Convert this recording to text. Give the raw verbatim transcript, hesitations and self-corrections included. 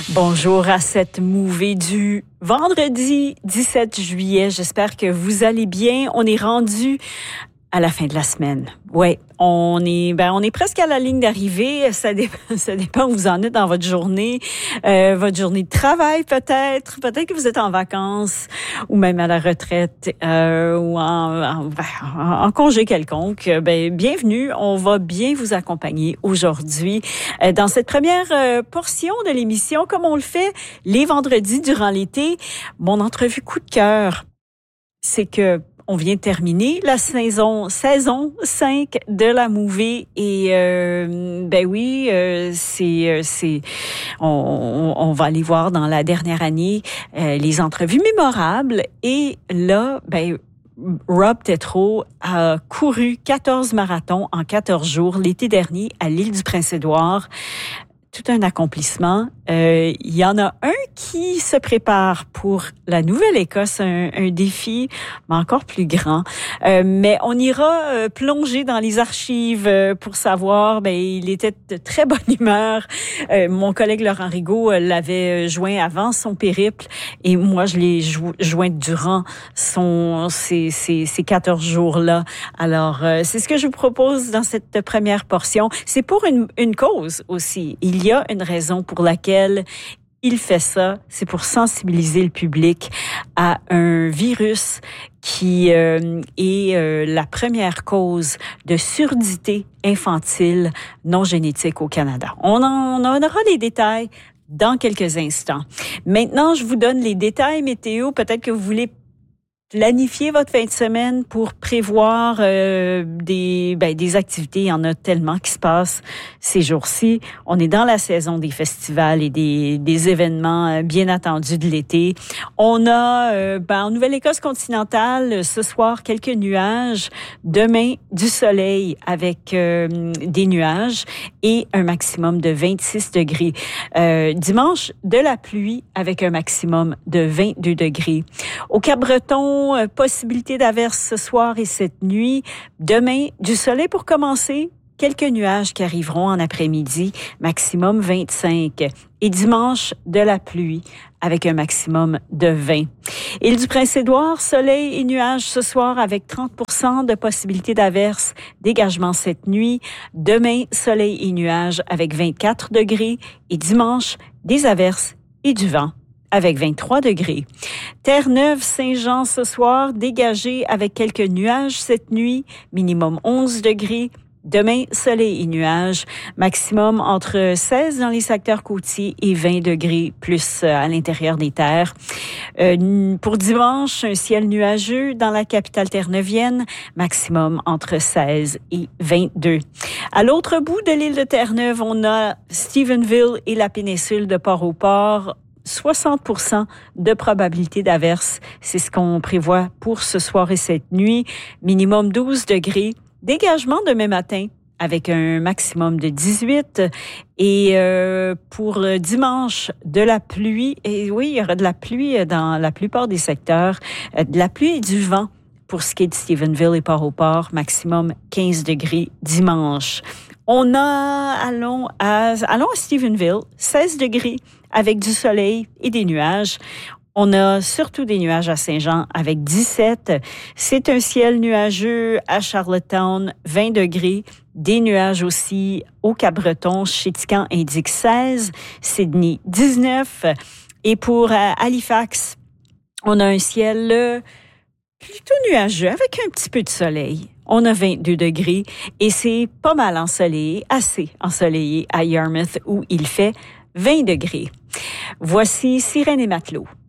Bonjour à cette mouvée du vendredi dix-sept juillet. J'espère que vous allez bien. On est rendu à la fin de la semaine. Ouais, on est ben on est presque à la ligne d'arrivée. Ça dépend, ça dépend où vous en êtes dans votre journée, euh, votre journée de travail peut-être. Peut-être que vous êtes en vacances ou même à la retraite euh, ou en, en, en, en congé quelconque. Ben bienvenue. On va bien vous accompagner aujourd'hui euh, dans cette première euh, portion de l'émission, comme on le fait les vendredis durant l'été. Mon entrevue coup de cœur, c'est que on vient de terminer la saison saison cinq de la mouvée et euh, ben oui, euh, c'est c'est on, on va aller voir dans la dernière année euh, les entrevues mémorables et là ben Rob Tétrault a couru quatorze marathons en quatorze jours l'été dernier à l'île du Prince-Édouard. Tout un accomplissement. Euh, il y en a un qui se prépare pour la Nouvelle-Écosse, un, un défi, mais encore plus grand. Euh, mais on ira euh, plonger dans les archives euh, pour savoir. Ben, il était de très bonne humeur. Euh, mon collègue Laurent Rigaud euh, l'avait joint avant son périple, et moi je l'ai jo- joint durant son ces ces, ces quatorze jours-là. Alors euh, c'est ce que je vous propose dans cette première portion. C'est pour une une cause aussi. Il Il y a une raison pour laquelle il fait ça, c'est pour sensibiliser le public à un virus qui euh, est euh, la première cause de surdité infantile non génétique au Canada. On en on aura les détails dans quelques instants. Maintenant, je vous donne les détails météo. Peut-être que vous voulez planifier votre fin de semaine pour prévoir euh, des ben, des activités. Il y en a tellement qui se passent ces jours-ci. On est dans la saison des festivals et des des événements bien attendus de l'été. On a euh, ben, en Nouvelle-Écosse continentale ce soir quelques nuages. Demain du soleil avec euh, des nuages et un maximum de vingt-six degrés. Euh, dimanche de la pluie avec un maximum de vingt-deux degrés. Au Cap-Breton, possibilité d'averse ce soir et cette nuit. Demain, du soleil pour commencer. Quelques nuages qui arriveront en après-midi, maximum vingt-cinq. Et dimanche, de la pluie avec un maximum de vingt. Île du Prince-Édouard, soleil et nuages ce soir avec trente pour cent de possibilité d'averse. Dégagement cette nuit. Demain, soleil et nuages avec vingt-quatre degrés. Et dimanche, des averses et du vent avec vingt-trois degrés. Terre-Neuve, Saint-Jean ce soir, dégagé avec quelques nuages cette nuit, minimum onze degrés. Demain, soleil et nuages, maximum entre seize dans les secteurs côtiers et vingt degrés plus à l'intérieur des terres. Euh, pour dimanche, un ciel nuageux dans la capitale terre-neuvienne, maximum entre seize et vingt-deux. À l'autre bout de l'île de Terre-Neuve, on a Stephenville et la péninsule de Port-au-Port. soixante pour cent de probabilité d'averse. C'est ce qu'on prévoit pour ce soir et cette nuit. Minimum douze degrés. Dégagement demain matin avec un maximum de dix-huit. Et euh, pour dimanche, de la pluie. Et oui, il y aura de la pluie dans la plupart des secteurs. De la pluie et du vent pour ce qui est de Stephenville et Port-au-Port. Maximum quinze degrés dimanche. On a, allons à, allons à Stephenville, seize degrés. Avec du soleil et des nuages. On a surtout des nuages à Saint-Jean avec dix-sept. C'est un ciel nuageux à Charlottetown, vingt degrés. Des nuages aussi au Cap-Breton. Chéticamp indique seize. Sydney, dix-neuf. Et pour euh, Halifax, on a un ciel euh, plutôt nuageux avec un petit peu de soleil. On a vingt-deux degrés et c'est pas mal ensoleillé, assez ensoleillé à Yarmouth où il fait vingt degrés. Voici Sirène et Matelot.